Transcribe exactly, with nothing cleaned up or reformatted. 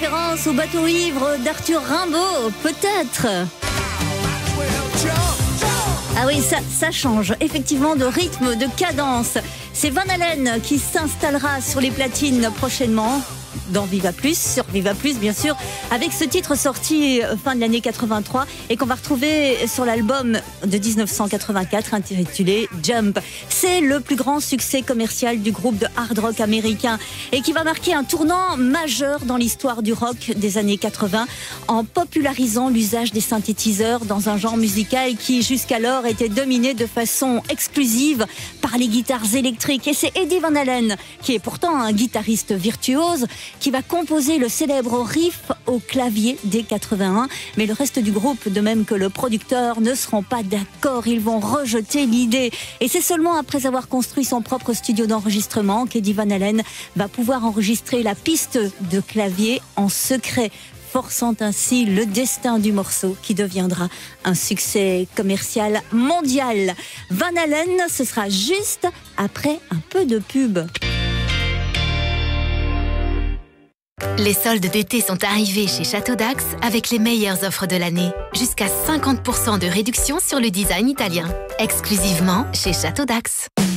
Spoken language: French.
référence au bateau ivre d'Arthur Rimbaud, peut-être. Ah oui, ça, ça change effectivement de rythme, de cadence. C'est Van Halen qui s'installera sur les platines prochainement. Dans Viva Plus, sur Viva Plus bien sûr, avec ce titre sorti fin de l'année quatre-vingt-trois et qu'on va retrouver sur l'album de dix-neuf cent quatre-vingt-quatre intitulé Jump. C'est le plus grand succès commercial du groupe de hard rock américain et qui va marquer un tournant majeur dans l'histoire du rock des années quatre-vingts en popularisant l'usage des synthétiseurs dans un genre musical qui jusqu'alors était dominé de façon exclusive par les guitares électriques. Et c'est Eddie Van Halen, qui est pourtant un guitariste virtuose, qui va composer le célèbre riff au clavier dès quatre-vingt-un. Mais le reste du groupe, de même que le producteur, ne seront pas d'accord. Ils vont rejeter l'idée. Et c'est seulement après avoir construit son propre studio d'enregistrement qu'Eddie Van Halen va pouvoir enregistrer la piste de clavier en secret, forçant ainsi le destin du morceau qui deviendra un succès commercial mondial. Van Halen, ce sera juste après un peu de pub. Les soldes d'été sont arrivés chez Château Dax avec les meilleures offres de l'année. Jusqu'à cinquante pour cent de réduction sur le design italien. Exclusivement chez Château Dax.